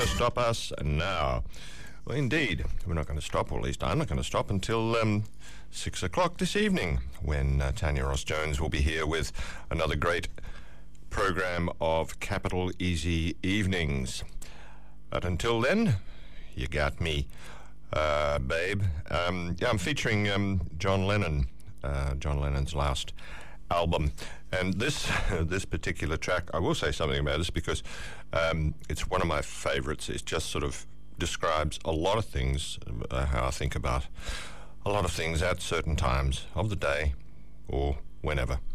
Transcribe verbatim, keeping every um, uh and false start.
to stop us now? Well, indeed, we're not going to stop, or at least I'm not going to stop until um, six o'clock this evening, when uh, Tanya Ross-Jones will be here with another great program of Capital Easy Evenings. But until then, you got me, uh, babe. Um, yeah, I'm featuring um, John Lennon, uh, John Lennon's last album, and this this particular track, I will say something about this because um, it's one of my favorites. It just sort of describes a lot of things, uh, how I think about a lot of things at certain times of the day or whenever.